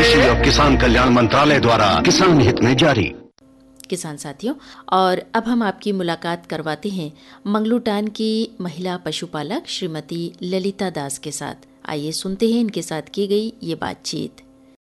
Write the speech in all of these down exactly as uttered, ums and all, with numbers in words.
कृषि और किसान कल्याण मंत्रालय द्वारा किसान हित में जारी। किसान साथियों, और अब हम आपकी मुलाकात करवाते हैं मंगलूटान की महिला पशुपालक श्रीमती ललिता दास के साथ। आइए सुनते हैं इनके साथ की गई ये बातचीत।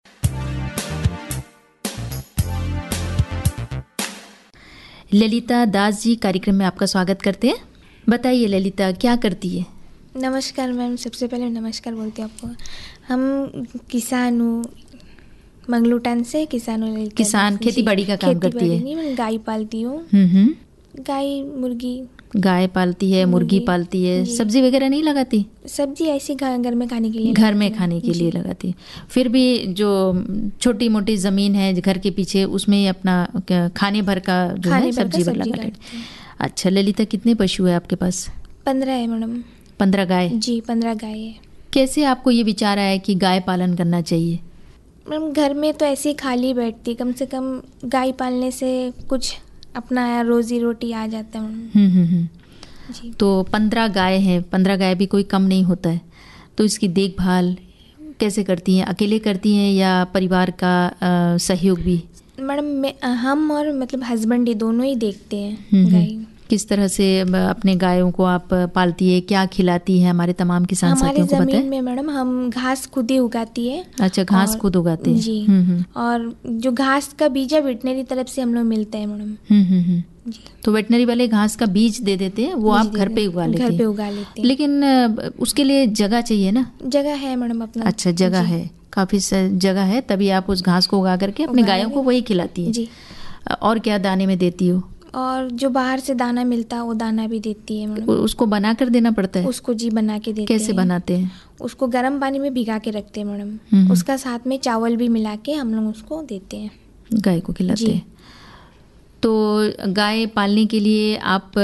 ललिता दास जी, कार्यक्रम में आपका स्वागत करते हैं। बताइए ललिता, क्या करती है? नमस्कार मैम, सबसे पहले नमस्कार बोलती हूँ आपको। हम किसान हूँ, मंगलूटान से किसान हूँ। किसान खेती बाड़ी का काम करती है? नहीं, मैं गाय पालती हूँ। गाय मुर्गी गाय पालती है, मुर्गी पालती है। सब्जी वगैरह नहीं लगाती? सब्जी ऐसी घर में खाने के लिए घर में खाने के लिए लगाती। फिर भी जो छोटी मोटी जमीन है घर के पीछे, उसमें अपना खाने भर का जो है सब्जी भर लगा लेती। अच्छा ललिता, कितने पशु है आपके पास? पंद्रह है मैडम। पंद्रह गाय? जी, पंद्रह गाय है। कैसे आपको ये विचार आया कि गाय पालन करना चाहिए? मैम घर में तो ऐसे ही खाली बैठती, कम से कम गाय पालने से कुछ अपना रोजी रोटी आ जाता है। हम्म हम्म जी। तो पंद्रह गाय हैं, पंद्रह गाय भी कोई कम नहीं होता है। तो इसकी देखभाल कैसे करती हैं? अकेले करती हैं या परिवार का आ, सहयोग भी? मैडम हम और मतलब हस्बैंड ही दोनों ही देखते हैं गाय। किस तरह से अपने गायों को आप पालती है, क्या खिलाती है? हमारे तमाम किसान साथियों को बताएं। हमारी जमीन में मैडम हम घास खुद ही उगाती है। अच्छा, घास खुद उगाती है जी। और जो घास का बीज है वेटनरी तरफ से हम लोग मिलता है मैडम। हम्म हम्म जी। तो वेटनरी वाले घास का बीज दे देते हैं, वो आप घर पे उगा लेते हैं? घर पे उगा लेते हैं। लेकिन उसके लिए जगह चाहिए ना? जगह है मैडम अपना। अच्छा, जगह है, काफी जगह है, तभी आप उस घास को उगा करके अपने गायों को वही खिलाती है? जी। और क्या दाने में देती हो? और जो बाहर से दाना मिलता है वो दाना भी देती है मैडम। उसको बना कर देना पड़ता है? उसको जी बना के देते कैसे हैं। बनाते हैं? उसको गर्म पानी में भिगा के रखते हैं मैडम। उसका साथ में चावल भी मिला के हम लोग उसको देते हैं, गाय को खिलाते हैं। तो गाय पालने के लिए आप